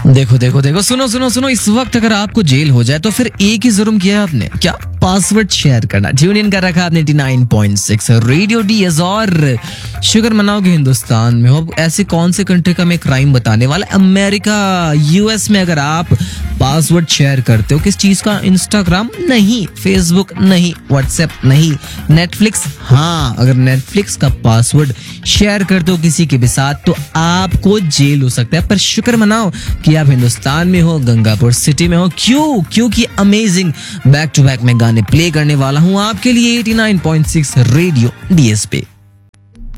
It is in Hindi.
देखो देखो देखो, सुनो सुनो सुनो, इस वक्त अगर आपको जेल हो जाए तो फिर एक ही जुर्म किया है आपने, क्या? पासवर्ड शेयर करना। ट्यून इन कर रखा आपने 89.6 रेडियो डीएस। और शुक्र मनाओ कि हिंदुस्तान में हो। ऐसे कौन से कंट्री का मैं क्राइम बताने वाला? अमेरिका, यूएस में अगर आप पासवर्ड शेयर करते हो किस चीज का? इंस्टाग्राम नहीं, फेसबुक नहीं, व्हाट्सएप नहीं, नेटफ्लिक्स हाँ, अगर नेटफ्लिक्स का पासवर्ड शेयर करते हो किसी के भी साथ तो आपको जेल हो सकता है। पर शुक्र मनाओ कि आप हिंदुस्तान में हो, गंगापुर सिटी में हो। क्यों? क्योंकि अमेजिंग बैक टू बैक में गाने प्ले करने वाला हूं आपके लिए 89.6 रेडियो डीएस पे।